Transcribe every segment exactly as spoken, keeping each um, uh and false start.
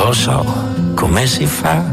lo so come si fa.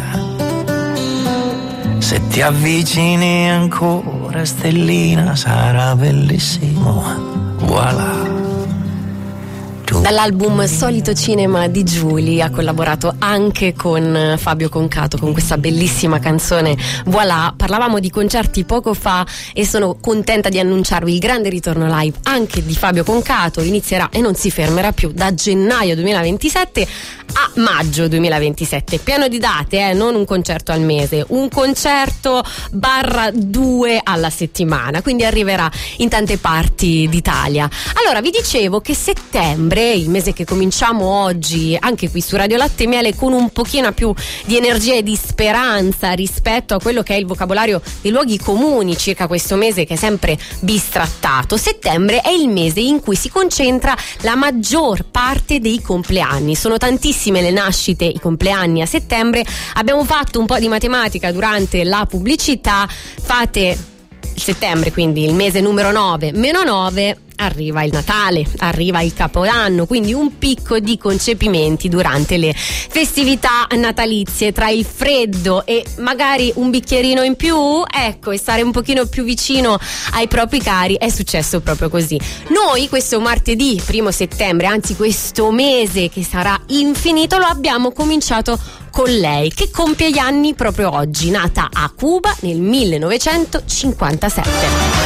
Se ti avvicini ancora, stellina, sarà bellissimo. Voilà. Dall'album Solito Cinema di Giuli ha collaborato anche con Fabio Concato con questa bellissima canzone Voilà. Parlavamo di concerti poco fa e sono contenta di annunciarvi il grande ritorno live anche di Fabio Concato. Inizierà e non si fermerà più da gennaio duemilaventisette a maggio duemilaventisette. Pieno di date, eh? Non un concerto al mese, un concerto barra due alla settimana, quindi arriverà in tante parti d'Italia. Allora, vi dicevo che settembre, il mese che cominciamo oggi anche qui su Radio Latte e Miele, con un pochino più di energia e di speranza rispetto a quello che è il vocabolario dei luoghi comuni circa questo mese che è sempre bistrattato. Settembre è il mese in cui si concentra la maggior parte dei compleanni. Sono tantissime le nascite, i compleanni a settembre. Abbiamo fatto un po' di matematica durante la pubblicità. Fate il settembre, quindi il mese numero nove meno nove, arriva il Natale, arriva il Capodanno, quindi un picco di concepimenti durante le festività natalizie. Tra il freddo e magari un bicchierino in più, ecco, e stare un pochino più vicino ai propri cari, è successo proprio così. Noi questo martedì primo settembre, anzi questo mese che sarà infinito, lo abbiamo cominciato con lei, che compie gli anni proprio oggi, nata a Cuba nel millenovecentocinquantasette.